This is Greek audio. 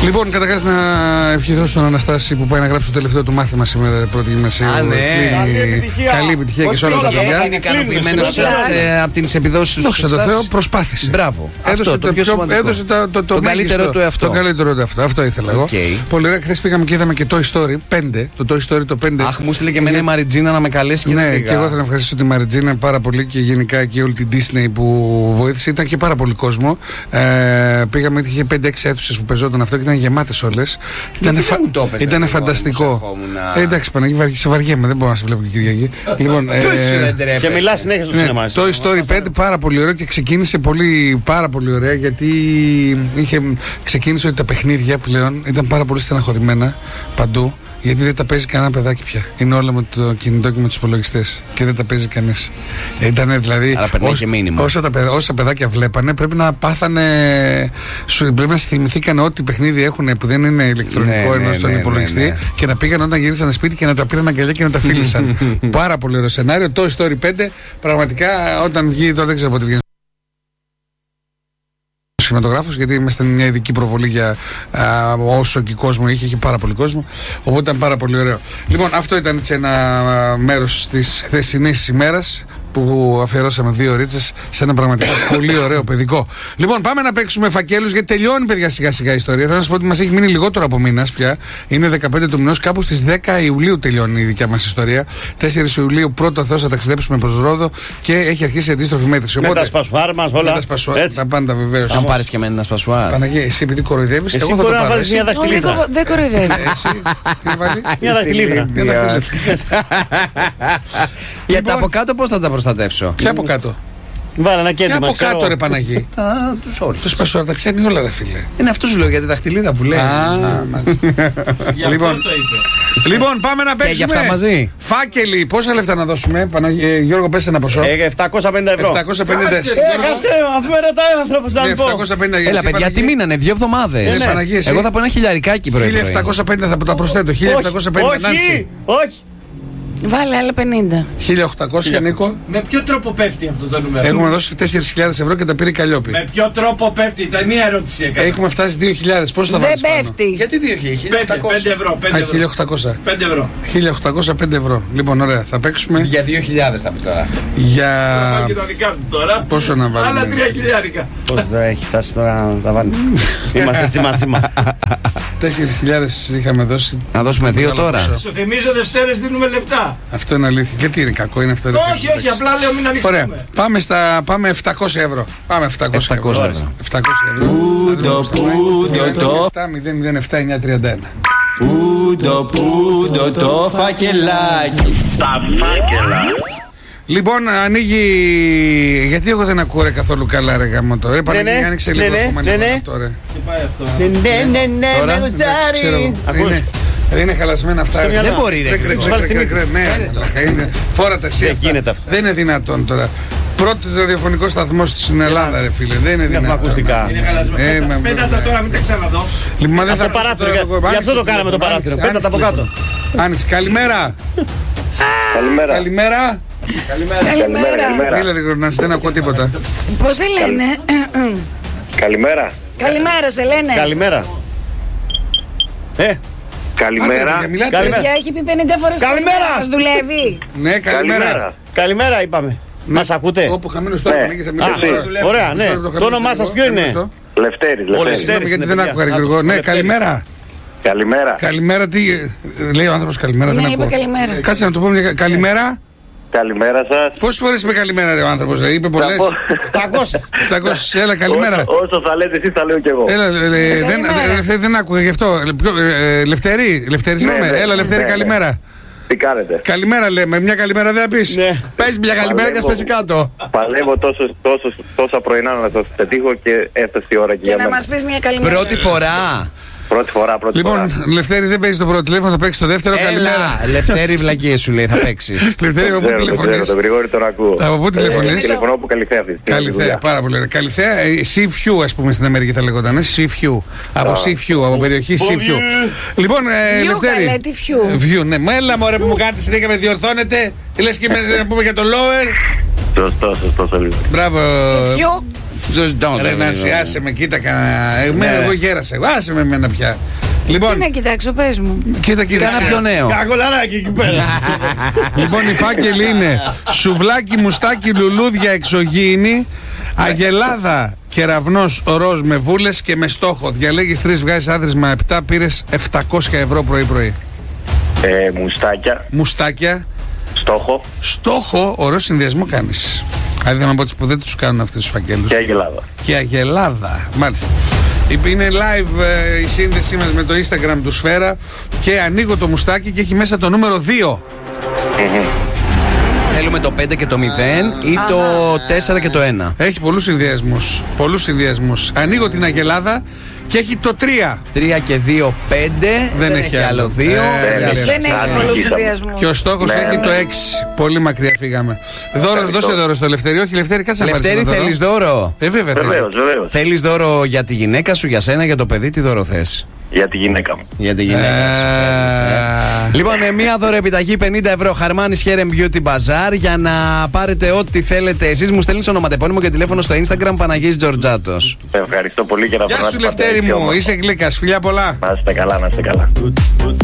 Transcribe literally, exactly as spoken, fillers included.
Λοιπόν, καταρχάς να ευχηθώ στον Αναστάση που πάει να γράψει το τελευταίο του μάθημα σήμερα, πρώτη γυμνασίου. Α, ναι. Καλή επιτυχία, καλή επιτυχία και σε όλα τα παιδιά. Είναι ικανοποιημένος από τις επιδόσεις του. Δόξα τω Θεώ, προσπάθησε. Μπράβο. Έδωσε το, πιο, έδωσε το, το, το, το καλύτερο του εαυτό. Το καλύτερο του εαυτό. Αυτό ήθελα εγώ. Okay. Πολύ ωραία. Χθες πήγαμε και είδαμε και Toy Story πέντε. Το Toy Story το πέντε. Αχ, μου στείλε και εμένα η Μαριτζίνα να με καλέσει και ναι, και εγώ θα ευχαριστήσω τη Μαριτζίνα πάρα πολύ και γενικά και όλη την Disney που βοήθησε. Ήταν και πάρα πολύ κόσμο. Ε, πήγαμε, είχε πέντε έξι αίθουσες που πεζόταν αυτό και ήταν γεμάτες όλες. Ήταν, φα... ήταν φανταστικό. Ε, εντάξει, Παναγί, σε βαριέμαι, δεν μπορώ να σε βλέπω και Κυριακή. Λοιπόν, ε, και μιλά συνέχεια στο σινεμά. Το Toy Story πέντε πάρα πολύ ωραίο και ξεκίνησε πολύ, πάρα πολύ ωραία γιατί είχε, ξεκίνησε ότι τα παιχνίδια πλέον ήταν πάρα πολύ στεναχωρημένα παντού. Γιατί δεν τα παίζει κανένα παιδάκι πια. Είναι όλα με το κινητό και με τους υπολογιστές. Και δεν τα παίζει κανείς. Ήτανε δηλαδή. Αλλά περνάει και μήνυμα. Όσα, τα, όσα παιδάκια βλέπανε πρέπει να πάθανε. Σου, πρέπει να θυμηθήκανε ό,τι παιχνίδι έχουν που δεν είναι ηλεκτρονικό ναι, ενώ ναι, στον ναι, υπολογιστή. ναι, ναι. Και να πήγαν όταν γύρισαν σπίτι και να τα πήραν αγκαλιά και να τα φίλησαν. Πάρα πολύ ωραίο σενάριο. Toy Story πέντε. Πραγματικά όταν βγει τώρα δεν ξέρω πότε βγαίνει. Γιατί είμαστε μια ειδική προβολή για α, όσο και κόσμο είχε, είχε πάρα πολύ κόσμο. Οπότε ήταν πάρα πολύ ωραίο. Λοιπόν, αυτό ήταν έτσι ένα μέρος της χθεσινής ημέρας που αφιερώσαμε δύο ρίτσες σε ένα πραγματικά πολύ ωραίο παιδικό. Λοιπόν, πάμε να παίξουμε φακέλους γιατί τελειώνει, παιδιά, σιγά σιγά η ιστορία. Θα σας πω ότι μας έχει μείνει λιγότερο από μήνας πια. Είναι δεκαπέντε του μηνός, κάπου στις δέκα Ιουλίου τελειώνει η δικιά μας ιστορία. τέσσερις Ιουλίου, πρώτο Θεός, θα ταξιδέψουμε προς Ρόδο και έχει αρχίσει η αντίστροφη μέτρηση. Με τα σπασουάρ μας, όλα. Με τα σπασουάρ, τα πάντα βεβαίως. Αν πάρεις και εμένα ένα σπασουάρ. Παναγία, εσύ επειδή κοροϊδεύεις, εσύ εγώ θα το πάρω. βάλεις μια δαχτυλίδα. Δεν κοροϊδεύει. Μια δαχτυλίδα. Για τα από κάτω πώς θα τα προστατεύσω? Ποια από κάτω? Βάλε ένα κέντρο. Και από κάτω, ρε Παναγί. Α, τους όρους. Το σπασουάρ τα πιάνει όλα, ρε φίλε. Είναι αυτό σου λέω για τη δαχτυλίδα που λέει. Α, λοιπόν, λοιπόν, πάμε να παίξουμε. Και για αυτά μαζί. Φάκελοι, πόσα λεφτά να δώσουμε? Παναγί, Γιώργο, πες ένα ποσό. επτακόσια πενήντα ευρώ. επτακόσια πενήντα. Έχασε, αφού με ρωτάει ο άνθρωπος να πω. επτακόσια πενήντα. Έλα, παιδιά, τι μείνανε, δύο εβδομάδες. Εγώ θα πω ένα χιλιαρικάκι πρωί. χίλια επτακόσια πενήντα θα τα προσθέτω. χίλια επτακόσια πενήντα. Όχι, όχι. Βάλε άλλα πενήντα. χίλια οκτακόσια, Νίκο. Με ποιο τρόπο πέφτει αυτό το νούμερο? Έχουμε δώσει τέσσερις χιλιάδες ευρώ και τα πήρε η Καλλιόπη. Με ποιο τρόπο πέφτει? Ήταν μία ερώτηση έκανα. Έχουμε φτάσει δύο χιλιάδες. Πώς θα Δεν βάλεις πάνω? πέφτει. Γιατί δύο χιλιάδες? πέντε ευρώ. Α, χίλια οκτακόσια. πέντε ευρώ. χίλια οκτακόσια πέντε ευρώ. Λοιπόν, ωραία. Θα παίξουμε. Για δύο χιλιάδες θα πει τώρα. Για. Θα πάω κοινωνικά του τώρα. Πόσο να βάλουμε? Άλλα τρία χιλιάρικα. Πώς δεν έχει φτάσει τώρα να τα βάλει? Είμαστε τσιμα τσιμα. τέσσερις χιλιάδες είχαμε δώσει. Να δώσουμε δύο τώρα. Σου θυμίζω Δευτέρες δίνουμε λεφτά. Αυτό είναι αλήθεια. Γιατί είναι κακό, είναι αυτό? Όχι, όχι, απλά λέω μην ανοιχτούμε. Ωραία. Πάμε στα. Πάμε επτακόσια ευρώ. Πάμε επτακόσια ευρώ. επτακόσια ευρώ. Πούντο, πούντο το. επτά μηδέν μηδέν επτά εννιά τριάντα ένα. Πούντο, πούντο το φακελάκι. Τα φάκελα. Λοιπόν, ανοίγει. Γιατί εγώ δεν ακούω ρε καθόλου καλά, ρε γάμο το. Ρε Παναγία, άνοιξε λίγο ακόμα λίγο αυτό, ρε. Τι πάει αυτό? Ναι, ναι, ναι, Τώρα, με γουστάρει. είναι, είναι χαλασμένα αυτά. Στο Δεν μπορεί, ρε. Ναι, φόρα τα εσύ αυτά. Δεν είναι δυνατόν τώρα. Πρώτο ραδιοφωνικό σταθμό στην Ελλάδα, ρε φίλε. Δεν είναι δυνατόν. Ακουστικά. Είναι χαλασμένα. Πέντα τα τώρα, μην τα ξαναδώ. Λοιπόν, δεν Αυτό θα παράθυρο. Γι' αυτό το κάναμε το παράθυρο. Πέντα τα από κάτω. Άνοιξε. Καλημέρα. Καλημέρα. Καλημέρα. Καλημέρα. Μίλα λίγο να δεν ακούω τίποτα. Πώς σε λένε? Καλημέρα. Καλημέρα σε λένε. Καλημέρα. Ε, Καλημέρα. Παιδιά, έχει πει πενήντα φορές Καλημέρα. Μας δουλεύει. Ναι, καλημέρα. καλημέρα είπαμε. Μας ακούτε? Όπου χαμένος τώρα Ναι. θα Α, μιλήσω. ωραία, ναι. Το όνομά σας ποιο είναι? Λευτέρης, Λευτέρης. Συγγνώμη γιατί δεν άκουγα, ρε Γιώργο. Ναι, καλημέρα. Καλημέρα. Καλημέρα, τι. Λέει ο άνθρωπος καλημέρα, δεν Ναι, είπε ακούω. καλημέρα. Κάτσε να το πω μια καλημέρα. Καλημέρα σας. Πόσες φορές είπε καλημέρα, ρε ο άνθρωπος, είπε πολλές. επτακόσια. επτακόσια, έλα καλημέρα. Όσο, όσο θα λέτε εσείς θα λέω κι εγώ. Έλα, ε, ε, δεν, Καλημέρα. δεν, δεν άκουγα γι' αυτό. Ε, ποιο- ε, ε, Λευτέρη, Λευτέρη, Ναι, συγγνώμη. ναι, Έλα, Λευτέρη, ναι, καλημέρα. Τι κάνετε? Καλημέρα λέμε, μια καλημέρα δεν θα πεις. Ναι. Πες μια καλημέρα και ας πέσει κάτω. Παλεύω τόσο, τόσο, τόσα πρωινά να σας πετύχω και έφτασε η ώρα και Και για να μένα. μας πεις μια καλημέρα. Πρώτη φορά. Πρώτη φορά, πρώτη Λοιπόν, φορά. Λευτέρη δεν παίζει το πρώτο τηλέφωνο, θα παίξει το δεύτερο. Καλημέρα. Έλα, Λευτέρη βλακίες σου λέει θα παίξεις. Λευτέρη, από πού Δεν ξέρω, δεν ξέρω, τηλεφωνείς? τον Γρηγόρη τον ακούω. Από πού τηλεφωνείς? Τηλεφωνώ από Καλυθέα αυτή τη στιγμή, στη Καλυθέα, δουλειά. πάρα πολύ ωραία. Καλυθέα, ε, Sea View, ας πούμε στην Αμερική θα λεγόταν. ε, Sea View. Από Sea View, από περιοχή Sea View. Λοιπόν, ε, View, Λευτέρη. καλέ, τι view? View, ναι. Μα έλα μωρέ που μου κάνετε συνέχεια με διορθώνετε. Λες και με- να πούμε για το lower. Σωστό, σωστό, σωστό. Μπράβο. Σε ποιο? Ρε Νάνση, άσε με, κοίτα κανένα. Εμένα, εγώ γέρασα. Άσε με εμένα πια. Λοιπόν, τι να κοιτάξω, πες μου. Κοίτα, κοίτα. Κάνα πιο νέο. Κακολαράκι εκεί πέρα. Λοιπόν, οι φάκελοι είναι σουβλάκι, μουστάκι, λουλούδια, εξωγήινη, αγελάδα, κεραυνός ροζ με βούλες και με στόχο. Διαλέγεις τρεις, βγάζεις άδρυσμα επτά, πήρες επτακόσια ευρώ πρωί-πρωί. Ε, μουστάκια. Μουστάκια. Στόχο. Στόχο, ωραίο συνδυασμό κάνεις. Δηλαδή να πω που δεν τους κάνουν αυτούς τους φακέλους. Και αγελάδα. Και αγελάδα, μάλιστα. Είναι live ε, η σύνδεσή μας με το Instagram του Σφαίρα και ανοίγω το μουστάκι και έχει μέσα το νούμερο δύο. Θέλουμε το πέντε και το μηδέν ή το τέσσερα και το ένα. Έχει πολλούς συνδυασμούς. Πολλούς συνδυασμούς. Ανοίγω την αγελάδα και έχει το τρία. τρία και δύο, πέντε. Δεν, δεν έχει άλλο δύο. Ε, δεν έχει πολλούς συνδυασμούς. Και ο στόχος ναι, έχει ναι. το έξι. Πολύ μακριά φύγαμε. Δώρο, δώσε δώρο στο Λευτέρη. Όχι, Λευτέρη, κάτσε να πάρεις. Λευτέρη, θέλεις δώρο? Ε, βέβαια. Βεβαίως, βεβαίως. Θέλεις δώρο για τη γυναίκα σου, για σένα, για το παιδί, τι δώρο θες? Για τη γυναίκα μου. Για τη γυναίκα σου. Ε... Λοιπόν, ε, μία δωρεοπιταγή πενήντα ευρώ. Χαρμάνης Hair and Beauty Bazaar. Για να πάρετε ό,τι θέλετε εσείς. Μου στέλνεις ονοματεπώνυμο και τηλέφωνο στο Instagram Παναγής Τζορτζάτος. Ευχαριστώ πολύ και να Γεια σου, Λευτέρη μου. Είσαι γλύκας. Φιλιά πολλά. Να είστε καλά, να είστε καλά.